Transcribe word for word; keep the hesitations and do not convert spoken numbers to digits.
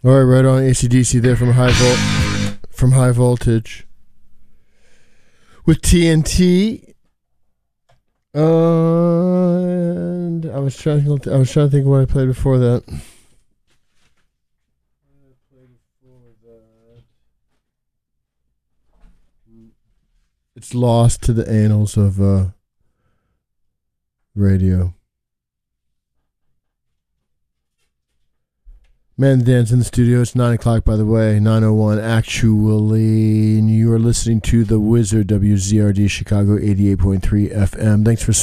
All right, right on A C D C there from high vol- from high voltage with T N T. Uh, and I was trying to I was trying to think of what I played before that. It's lost to the annals of uh, radio. Man Dance in the studio. It's nine o'clock, by the way. nine oh one, actually. And you are listening to The Wizard, W Z R D Chicago, eighty-eight point three F M. Thanks for